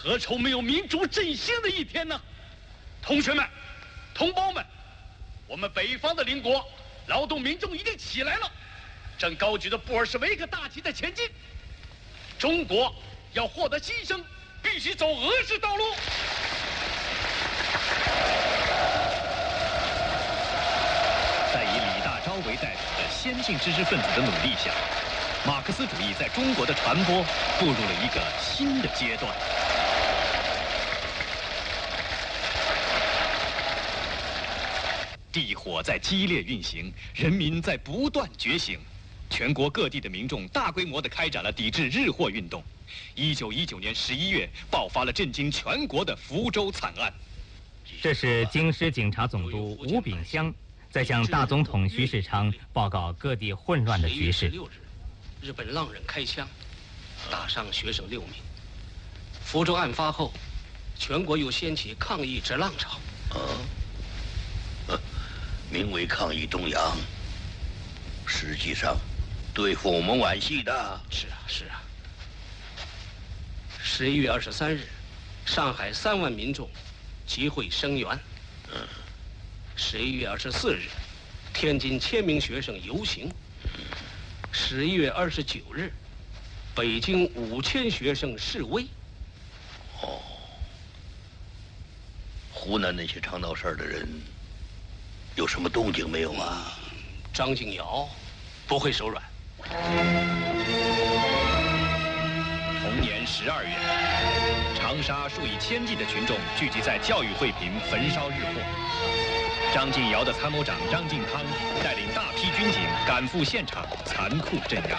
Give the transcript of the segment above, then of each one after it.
何愁没有民主振兴的一天呢？同学们，同胞们，我们北方的邻国劳动民众已经起来了，正高举着布尔什维克大旗在前进。中国要获得新生，必须走俄式道路。 在以李大钊为代表的先进知识分子的努力下，马克思主义在中国的传播步入了一个新的阶段。地火在激烈运行，人民在不断觉醒，全国各地的民众大规模地开展了抵制日货运动。1919年11月，爆发了震惊全国的福州惨案。 这是京师警察总督吴炳湘在向大总统徐世昌报告各地混乱的局势。 11月16日，日本浪人开枪，打伤学生6名。福州案发后，全国又掀起抗议之浪潮。 名为抗议中央，实际上对付我们皖系的。 是啊。11月23日，上海3万民众集会声援。11月24日，天津1000名学生游行。11月29日，北京5000学生示威。 湖南那些常闹事儿的人有什么动静没有啊？ 张敬尧不会手软。 同年12月，长沙数以千计的群众聚集在教育会坪焚烧日货。张敬尧的参谋长张敬汤带领大批军警赶赴现场，残酷镇压。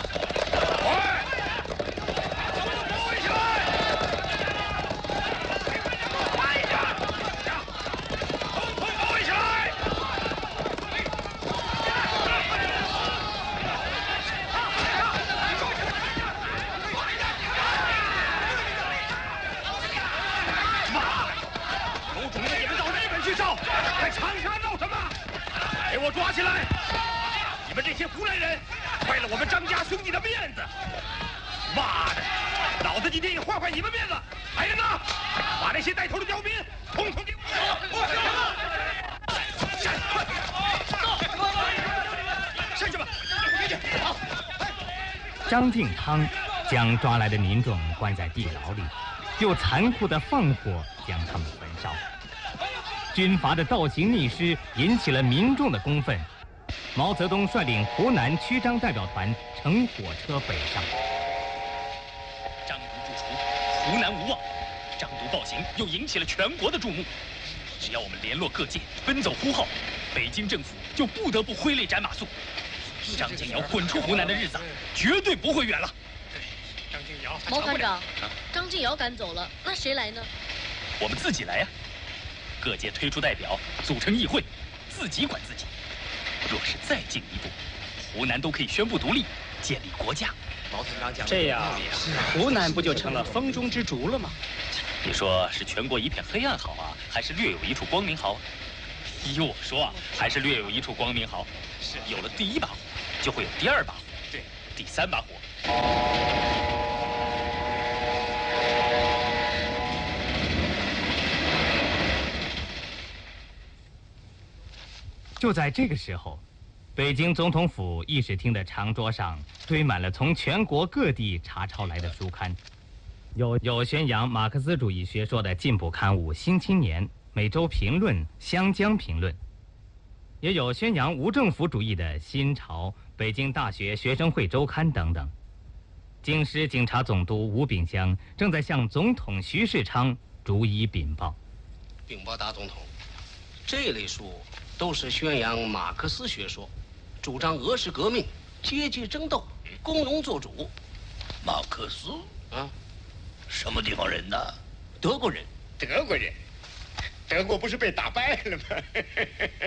给我抓起来！你们这些湖南人，坏了我们张家兄弟的面子！妈的，老子今天也坏坏你们面子！来人呐，把那些带头的刁民统统给我上去吧！好。 张敬汤将抓来的民众关在地牢里，又残酷地放火将他们焚烧。军阀的倒行逆施引起了民众的公愤，毛泽东率领湖南曲张代表团乘火车北上。 张独不除，湖南无望。张独暴行又引起了全国的注目。只要我们联络各界，奔走呼号，北京政府就不得不挥泪斩马谡。张敬尧滚出湖南的日子绝对不会远了。 张敬尧， 毛团长，张敬尧赶走了，那谁来呢？ 我们自己来呀。各界推出代表，组成议会，自己管自己。若是再进一步，湖南都可以宣布独立，建立国家。 毛团长讲这样，湖南不就成了风中之烛了吗？ 你说是全国一片黑暗好啊，还是略有一处光明好？依我说啊，还是略有一处光明好。是，有了第1把火，就会有第2把火，对，第3把火。 就在这个时候，北京总统府议事厅的长桌上堆满了从全国各地查抄来的书刊，有宣扬马克思主义学说的进步刊物《新青年》、《每周评论》、《湘江评论》，也有宣扬无政府主义的《新潮》、北京大学学生会周刊等等。京师警察总督吴炳湘正在向总统徐世昌逐一禀报。 禀报大总统，这类书都是宣扬马克思学说，主张俄式革命、阶级争斗、工农做主。 马克思啊， 什么地方人呢？ 德国人。 德国人，德国不是被打败了吗？